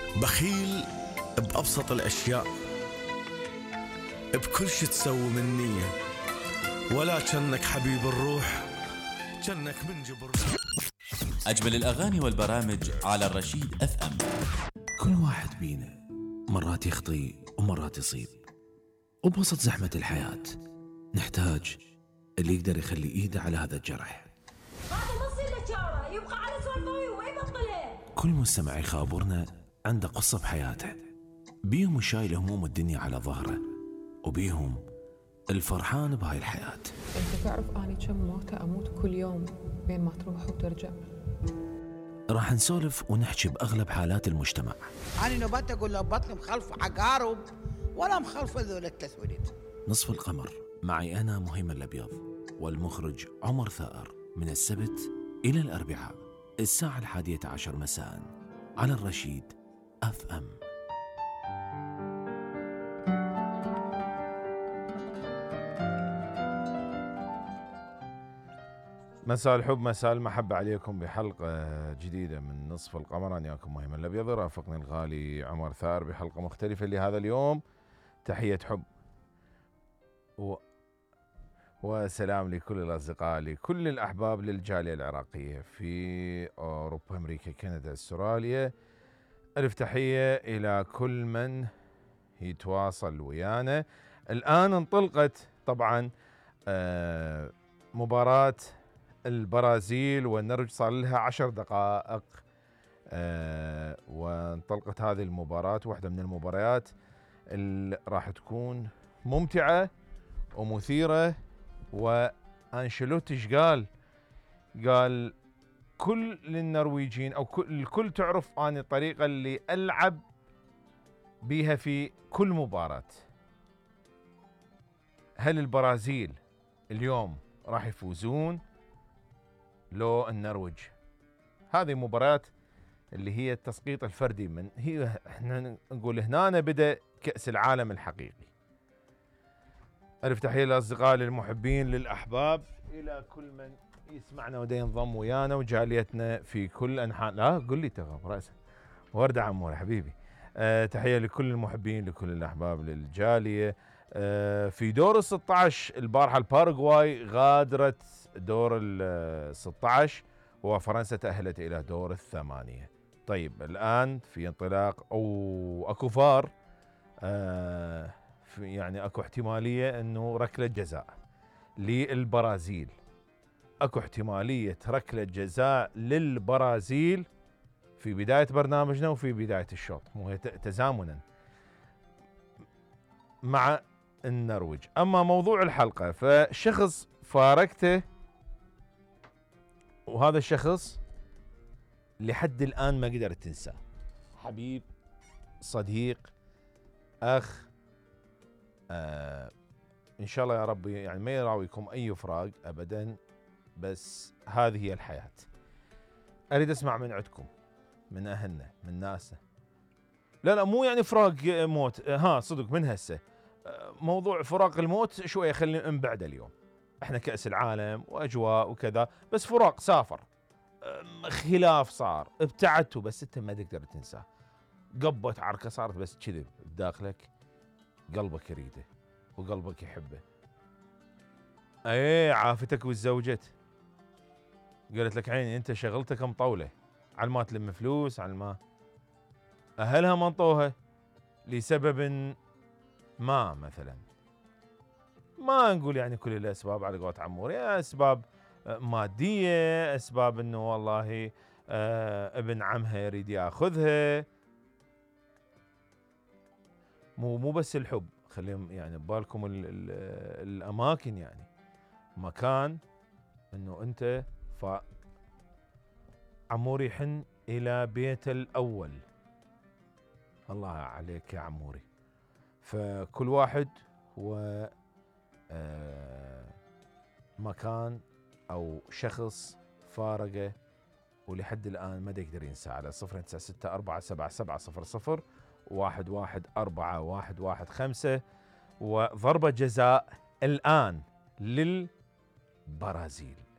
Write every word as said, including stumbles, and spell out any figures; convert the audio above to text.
بخيل بأبسط الأشياء، بكل شي تسوي من نية، ولا كأنك حبيب الروح، كأنك من جبر. أجمل الأغاني والبرامج على الرشيد اف ام. كل واحد بينا مرات يخطي ومرات يصيب، وبوسط زحمة الحياة نحتاج اللي يقدر يخلي إيده على هذا الجرح. هذا ما يصير له شارة، يبقى على سوالفه وما يبطله. كل مستمع يخابرنا عنده قصة بحياته، بيهم شايل هموم الدنيا على ظهره، وبيهم الفرحان بهاي الحياة. انت تعرف اني كم موتة اموت كل يوم بين ما تروح وترجع. راح نسولف ونحكي بأغلب حالات المجتمع. أنا نبات أقول له بطل مخلف عقارب ولا مخلف ذول التسويد. نصف القمر معي أنا مهيمن الأبيض والمخرج عمر ثائر، من السبت إلى الأربعاء الساعة الحادية عشر مساء على الرشيد اف ام. مساء الحب، مساء المحبة عليكم بحلقة جديدة من نصف القمر. أنا وياكم مهيمن الأبيض، رافقني الغالي عمر ثائر بحلقة مختلفة لهذا اليوم. تحية حب و... وسلام لكل الأصدقاء، لكل الأحباب للجالية العراقية في أوروبا، أمريكا، كندا، أستراليا. ألف تحية إلى كل من يتواصل ويانا. الآن انطلقت طبعا آه مباراة البرازيل والنرويج، صار لها عشر دقائق آه وانطلقت هذه المباراة، واحدة من المباريات اللي راح تكون ممتعة ومثيرة. وأنشيلوتي ايش قال؟ قال كل النرويجيين او كل الكل تعرف اني الطريقة اللي العب بيها في كل مباراة. هل البرازيل اليوم راح يفوزون لو النرويج؟ هذه مباراة اللي هي التسقيط الفردي، من هي احنا نقول هنا بدأ كأس العالم الحقيقي. ألف تحية للأصدقاء، للمحبين، للأحباب، إلى كل من يسمعنا ودا ينضم ويانا وجاليتنا في كل أنحاء. لا قل لي تغاب رأسه وردة عمور حبيبي. أه تحية لكل المحبين، لكل الأحباب، للجالية. أه في دور ال ستة عشر البارحة الباراغواي غادرت دور ال ستة عشر وفرنسا تأهلت إلى دور الثمانية. طيب الآن في انطلاق أو أكو فار، أه يعني اكو احتمالية انه ركلة جزاء للبرازيل. اكو احتمالية ركلة جزاء للبرازيل في بداية برنامجنا وفي بداية الشوط، مو تزامنا مع النرويج. اما موضوع الحلقة، فشخص فارقته، وهذا الشخص لحد الان ما قدرت تنساه. حبيب، صديق، اخ، آه إن شاء الله يا رب يعني ما يراويكم أي فراق أبدا، بس هذه هي الحياة. أريد أسمع من عندكم، من أهلنا، من ناسنا. لا لا مو يعني فراق موت، ها صدق من هسه موضوع فراق الموت شوية خلينا نبعد اليوم. احنا كأس العالم وأجواء وكذا، بس فراق سافر، خلاف صار، ابتعدتوا، بس انت ما تقدر تنساه. قبت عركة صارت بس كذب بداخلك، قلبك يريده وقلبك يحبه. ايه عافتك والزوجت قالت لك عيني انت شغلتك مطولة، على ما تلم فلوس، على ما اهلها منطوها لسبب ما، مثلا ما نقول يعني كل الاسباب على قولة عمور، يا اسباب مادية، اسباب انه والله آه ابن عمها يريد ياخذها. مو مو بس الحب، خليهم يعني ببالكم ال ال الاماكن، يعني مكان انه انت ف عموري يحن الى بيته الاول. الله عليك يا عموري. فكل واحد هو آه مكان او شخص فارقه ولحد الان ما يقدر ينسى. على صفر تسعة ستة أربعة سبعة سبعة صفر صفر واحد واحد أربعة واحد واحد خمسة. وضربة جزاء الآن للبرازيل.